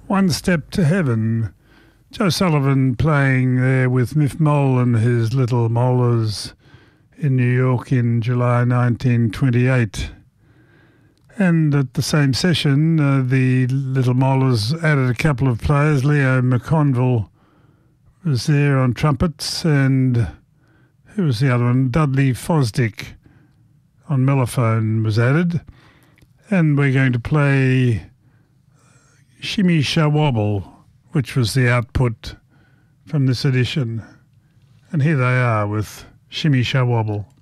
One Step to Heaven. Joe Sullivan playing there with Miff Mole and his Little Molars in New York in July 1928. And at the same session, the Little Molars added a couple of players. Leo McConville was there on trumpets, and who was the other one? Dudley Fosdick on mellophone was added. And we're going to play Shimmy Shawobble, which was the output from this edition. And here they are with Shimmy Shawobble.